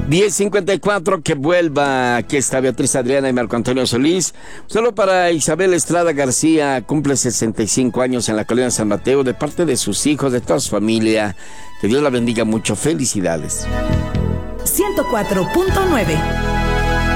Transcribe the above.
10:54, que vuelva. Aquí está Beatriz Adriana y Marco Antonio Solís. Solo para Isabel Estrada García, cumple 65 años en la Colonia San Mateo, de parte de sus hijos, de toda su familia. Que Dios la bendiga mucho. Felicidades. 104.9